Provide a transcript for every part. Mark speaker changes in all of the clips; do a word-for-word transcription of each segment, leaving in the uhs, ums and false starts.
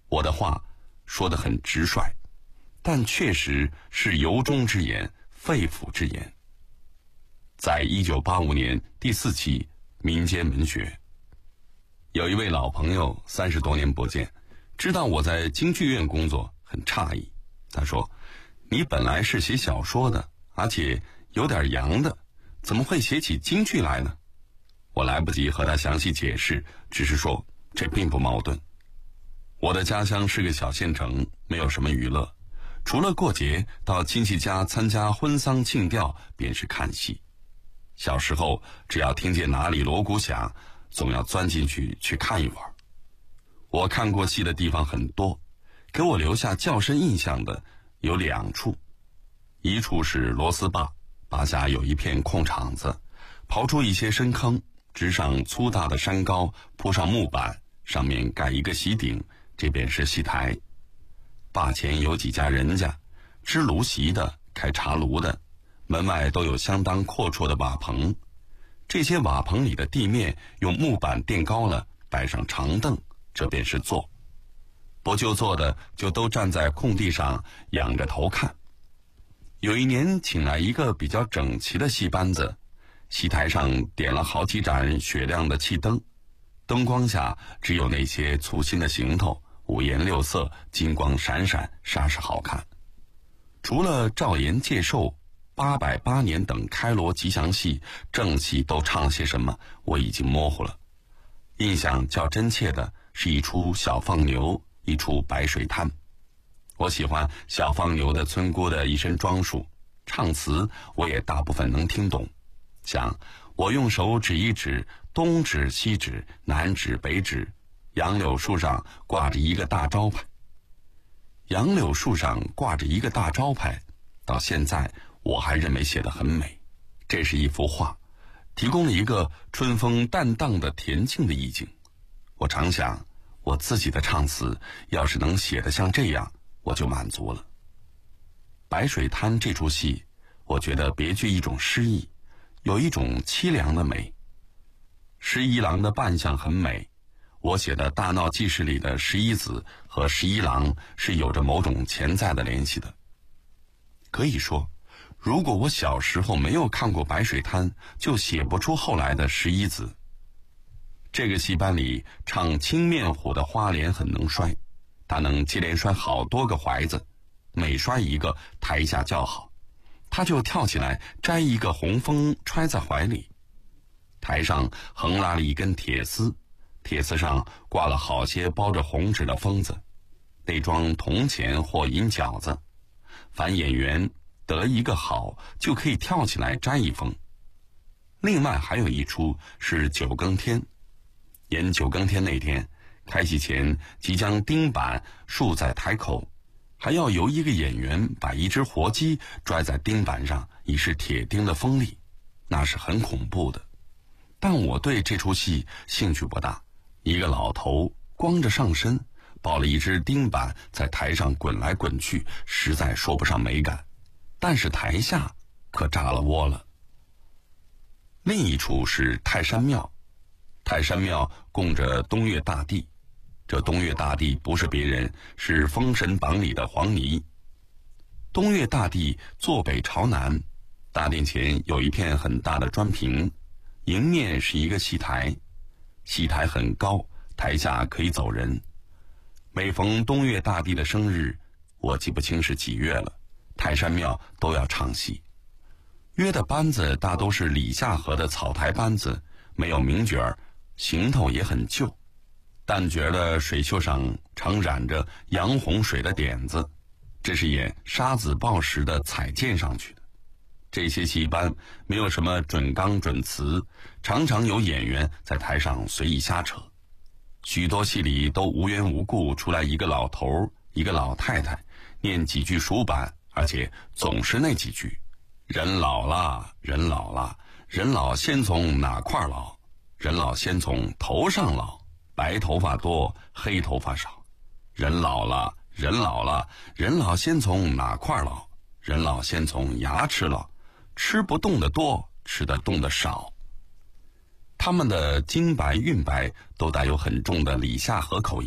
Speaker 1: 我的话说得很直率，但确实是由衷之言，肺腑之言。在一九八五年第四期民间文学，有一位老朋友三十多年不见，知道我在京剧院工作，很诧异。他说：“你本来是写小说的，而且有点洋的，怎么会写起京剧来呢？”我来不及和他详细解释，只是说这并不矛盾。我的家乡是个小县城，没有什么娱乐，除了过节到亲戚家参加婚丧庆吊，便是看戏。小时候只要听见哪里锣鼓响，总要钻进去去看一会儿。我看过戏的地方很多，给我留下较深印象的有两处。一处是螺丝坝，坝下有一片空场子，刨出一些深坑，支上粗大的山高，铺上木板，上面盖一个席顶，这便是戏台。坝前有几家人家，支炉席的，开茶炉的，门外都有相当阔绰的瓦棚，这些瓦棚里的地面用木板垫高了，摆上长凳，这便是坐。不就坐的就都站在空地上仰着头看。有一年请来一个比较整齐的戏班子，戏台上点了好几盏雪亮的气灯，灯光下只有那些粗心的行头，五颜六色，金光闪闪，煞是好看。除了赵岩借寿、八百八年等开锣吉祥戏，正戏都唱些什么，我已经模糊了。印象较真切的是一出小放牛，一出白水滩。我喜欢小放牛的村姑的一身装束，唱词我也大部分能听懂。像我用手指一指，东指西指，南指北指，杨柳树上挂着一个大招牌。杨柳树上挂着一个大招牌，到现在我还认为写得很美。这是一幅画，提供了一个春风淡荡的恬静的意境。我常想，我自己的唱词要是能写得像这样，我就满足了。白水滩这出戏，我觉得别具一种诗意，有一种凄凉的美。十一郎的扮相很美，我写的大闹记事里的十一子和十一郎是有着某种潜在的联系的。可以说，如果我小时候没有看过白水滩，就写不出后来的十一子。这个戏班里唱青面虎的花脸很能摔，他能接连摔好多个怀子，每摔一个台下叫好，他就跳起来摘一个红枫揣在怀里。台上横拉了一根铁丝，铁丝上挂了好些包着红纸的封子，内装铜钱或银饺子。凡演员得一个好，就可以跳起来摘一封。另外还有一出是九更天，演九更天那天，开戏前即将钉板竖在台口，还要由一个演员把一只活鸡拽在钉板上，以示铁钉的锋利，那是很恐怖的。但我对这出戏兴趣不大，一个老头光着上身，抱了一只钉板在台上滚来滚去，实在说不上美感，但是台下可炸了窝了。另一处是泰山庙，泰山庙供着东岳大帝，这东岳大帝不是别人，是《封神榜》里的黄泥。东岳大帝坐北朝南，大殿前有一片很大的砖屏，迎面是一个戏台，戏台很高，台下可以走人。每逢东岳大帝的生日，我记不清是几月了，泰山庙都要唱戏。约的班子大都是李下河的草台班子，没有名角儿，行头也很旧。旦角的水袖上常染着洋红水的点子，这是演沙子报时的彩溅上去的。这些戏班没有什么准纲准词，常常有演员在台上随意瞎扯。许多戏里都无缘无故出来一个老头一个老太太，念几句熟板，而且总是那几句：人老了，人老了，人老先从哪块老？人老先从头上老，白头发多，黑头发少。人老了，人老了，人老先从哪块老？人老先从牙齿老，吃不动的多，吃得动的少。他们的金白韵白都带有很重的李下河口音，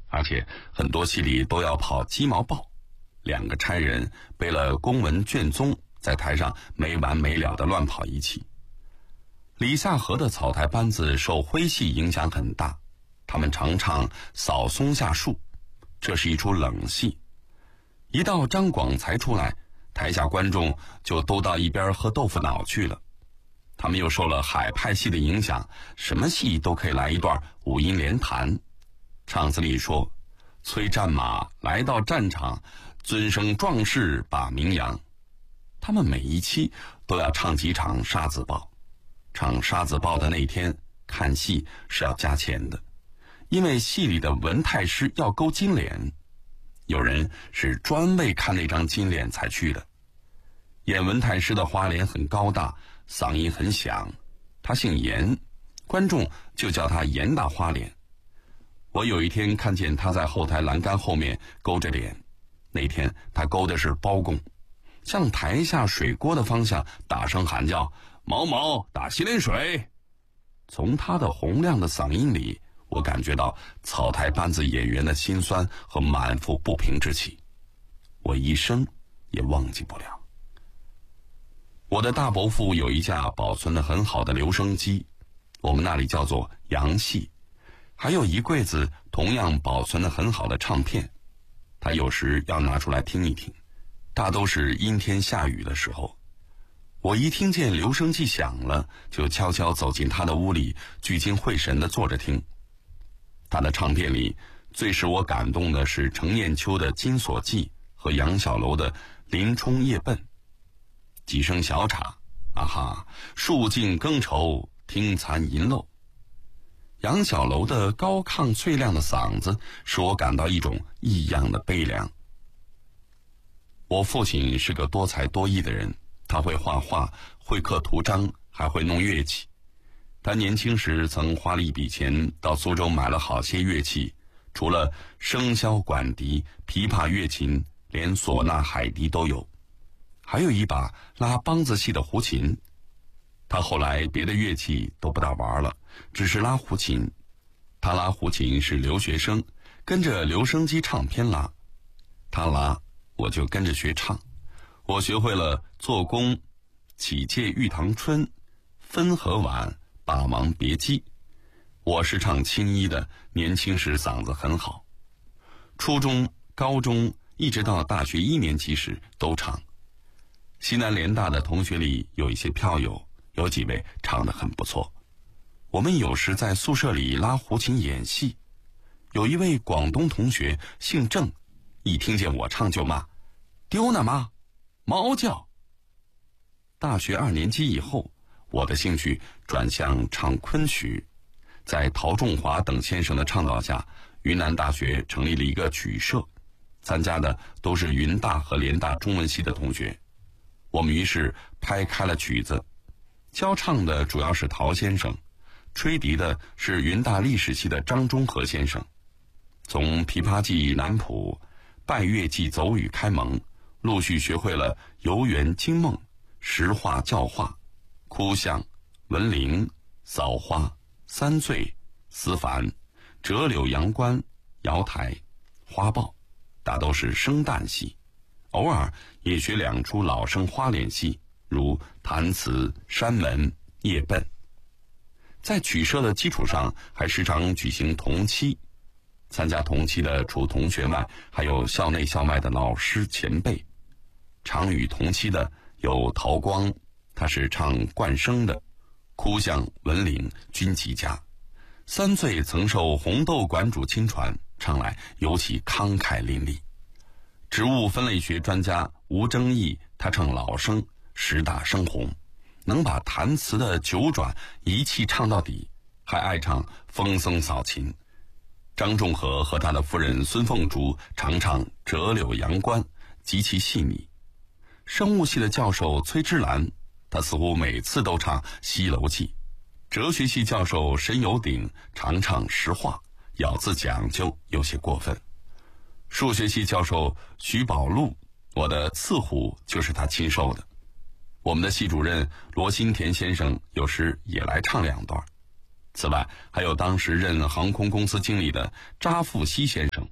Speaker 1: 而且很多戏里都要跑鸡毛报，两个差人背了公文卷宗，在台上没完没了的乱跑一气。李夏河的草台班子受徽戏影响很大，他们常唱《扫松下树》，这是一出冷戏。一到张广才出来，台下观众就都到一边喝豆腐脑去了。他们又受了海派戏的影响，什么戏都可以来一段五音连弹。唱词里说：“催战马来到战场，尊声壮士把名扬。”他们每一期都要唱几场沙子报。唱沙子报的那天看戏是要加钱的，因为戏里的文太师要勾金脸，有人是专为看那张金脸才去的。演文太师的花脸很高大，嗓音很响，他姓严，观众就叫他严大花脸。我有一天看见他在后台栏杆后面勾着脸，那天他勾的是包公，向台下水锅的方向大声喊叫：“毛毛打洗脸水！”从他的洪亮的嗓音里，我感觉到草台班子演员的辛酸和满腹不平之气，我一生也忘记不了。我的大伯父有一架保存得很好的留声机，我们那里叫做洋戏，还有一柜子同样保存得很好的唱片，他有时要拿出来听一听，大都是阴天下雨的时候。我一听见留声机响了，就悄悄走进他的屋里，聚精会神地坐着听。他的唱片里最使我感动的是程砚秋的《金锁记》和杨小楼的《林冲夜奔》。几声小茶，啊哈，树尽更愁，听残银漏。杨小楼的高亢脆亮的嗓子使我感到一种异样的悲凉。我父亲是个多才多艺的人，他会画画，会刻图章，还会弄乐器。他年轻时曾花了一笔钱到苏州买了好些乐器，除了笙箫、管笛、琵琶、乐琴，连唢呐、海笛都有，还有一把拉梆子戏的胡琴。他后来别的乐器都不大玩了，只是拉胡琴。他拉胡琴是留学生，跟着留声机唱片拉。他拉，我就跟着学唱。我学会了做工、起借玉堂春、分和晚、霸王别姬。我是唱青衣的，年轻时嗓子很好。初中、高中一直到大学一年级时都唱。西南联大的同学里有一些票友，有几位唱得很不错。我们有时在宿舍里拉胡琴演戏，有一位广东同学姓郑，一听见我唱就骂：“丢呢妈，猫叫。”大学二年级以后，我的兴趣转向唱昆曲，在陶仲华等先生的倡导下，云南大学成立了一个曲社，参加的都是云大和联大中文系的同学。我们于是拍开了曲子，教唱的主要是陶先生，吹笛的是云大历史系的张中和先生。从琵琶记南谱、拜月记走语开蒙，陆续学会了游园惊梦、石化教化、哭象、文铃、扫花、三醉、思凡、折柳阳关、瑶台、花豹，大都是生旦戏，偶尔也学两出老生花脸戏，如弹词、山门、夜奔。在曲社的基础上，还时常举行同期。参加同期的除同学外，还有校内校外的老师前辈。常与同期的有陶光，他是唱冠声的，哭象、文铃均极佳。三醉曾受红豆馆主亲传，唱来尤其慷慨淋漓。植物分类学专家吴征义，他唱老生，实大生红，能把弹词的九转一气唱到底，还爱唱风僧扫琴。张仲和和他的夫人孙凤竹常唱折柳阳关，极其细腻。生物系的教授崔之兰，他似乎每次都唱西楼记。哲学系教授沈有鼎常唱实话，咬字讲究，有些过分。数学系教授徐宝禄，我的次虎就是他亲授的。我们的系主任罗新田先生有时也来唱两段。此外，还有当时任航空公司经理的查富西先生，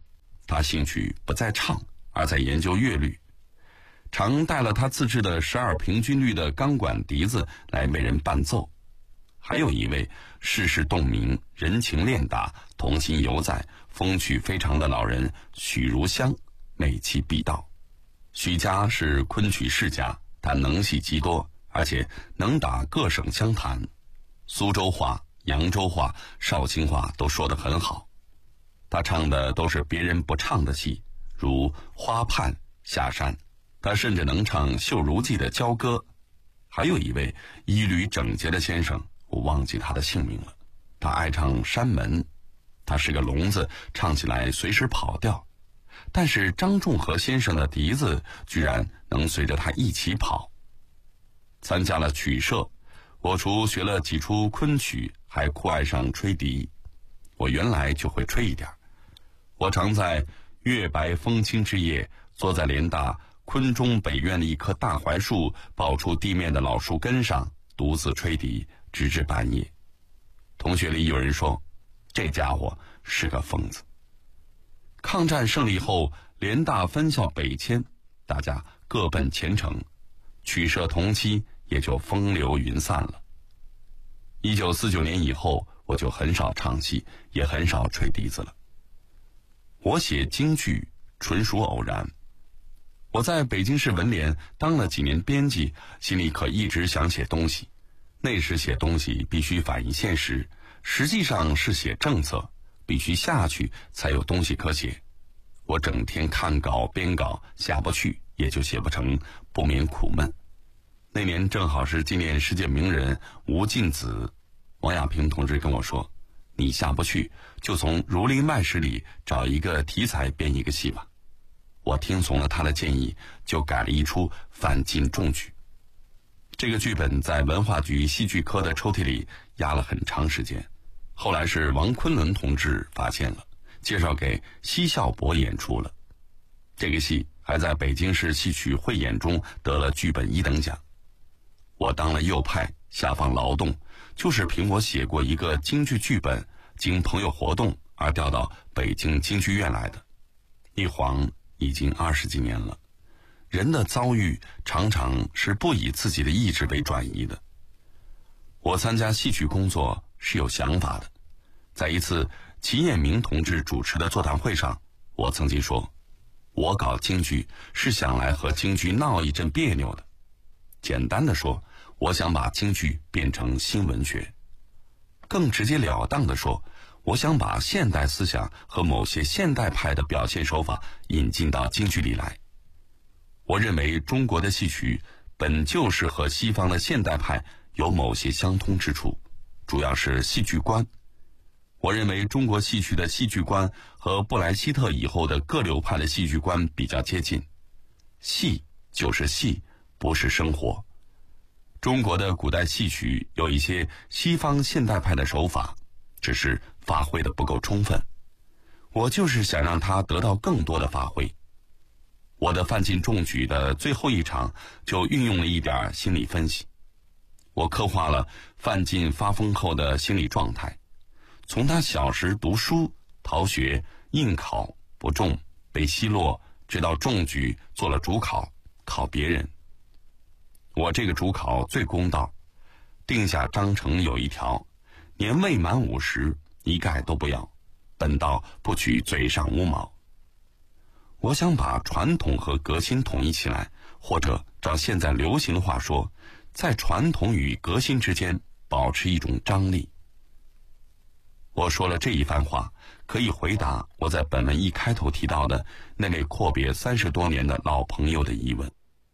Speaker 1: 他兴趣不在唱，而在研究乐律，常带了他自制的十二平均律的钢管笛子来为人伴奏。还有一位世事洞明、人情练达、童心犹在、风趣非常的老人许如香，每期必到。许家是昆曲世家，他能戏极多，而且能打各省湘谈，苏州话、扬州话、绍兴话都说得很好。他唱的都是别人不唱的戏，如《花畔》《下山》，他甚至能唱《绣如记》的娇歌。还有一位衣履整洁的先生，我忘记他的姓名了，他爱唱《山门》，他是个聋子，唱起来随时跑调，但是张仲和先生的笛子居然能随着他一起跑。参加了曲社，我除学了几出昆曲，还酷爱上吹笛。我原来就会吹一点，我常在月白风清之夜，坐在联大昆中北院的一棵大槐树抱出地面的老树根上，独自吹笛，直至半夜。同学里有人说，这家伙是个疯子。抗战胜利后，联大分校北迁，大家各奔前程，曲社同期也就风流云散了。一九四九年以后，我就很少唱戏，也很少吹笛子了。我写京剧纯属偶然。我在北京市文联当了几年编辑，心里可一直想写东西。那时写东西必须反映现实，实际上是写政策，必须下去才有东西可写。我整天看稿编稿，下不去也就写不成，不免苦闷。那年正好是纪念世界名人吴敬梓，王亚平同志跟我说，你下不去就从《儒林外史》里找一个题材编一个戏吧。我听从了他的建议，就改了一出范进中举。这个剧本在文化局戏剧科的抽屉里压了很长时间，后来是王昆仑同志发现了，介绍给奚孝伯演出了。这个戏还在北京市戏曲汇演中得了剧本一等奖。我当了右派，下放劳动，就是凭我写过一个京剧剧本，经朋友活动而调到北京京剧院来的。一晃已经二十几年了，人的遭遇常常是不以自己的意志为转移的。我参加戏曲工作是有想法的，在一次齐彦明同志主持的座谈会上，我曾经说，我搞京剧是想来和京剧闹一阵别扭的。简单的说，我想把京剧变成新文学。更直截了当的说，我想把现代思想和某些现代派的表现手法引进到京剧里来。我认为中国的戏曲本就是和西方的现代派有某些相通之处，主要是戏剧观。我认为中国戏曲的戏剧观和布莱希特以后的各流派的戏剧观比较接近。戏就是戏，不是生活。中国的古代戏曲有一些西方现代派的手法，只是发挥的不够充分。我就是想让它得到更多的发挥。我的范进中举的最后一场就运用了一点心理分析。我刻画了范进发疯后的心理状态，从他小时读书、逃学、应考不中、被奚落，直到中举做了主考，考别人。我这个主考最公道，定下章程有一条，年未满五十一概都不要，本道不取嘴上无毛。我想把传统和革新统一起来，或者照现在流行的话说，在传统与革新之间保持一种张力。我说了这一番话，可以回答我在本文一开头提到的那位阔别三十多年的老朋友的疑问。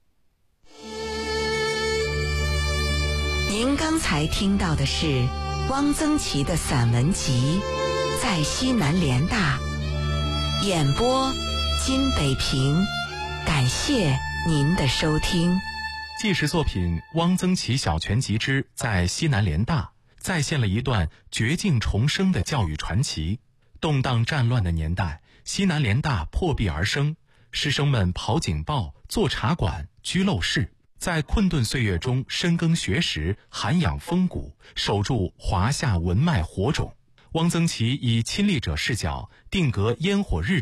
Speaker 2: 您刚才听到的是汪曾祺的散文集《在西南联大》，演播金北平，感谢您的收听。
Speaker 3: 纪实作品《汪曾祺小全集之在西南联大》再现了一段绝境重生的教育传奇。动荡战乱的年代，西南联大破壁而生，师生们跑警报、做茶馆、居陋室，在困顿岁月中深耕学识，涵养风骨，守住华夏文脉火种。汪曾祺以亲历者视角，定格烟火日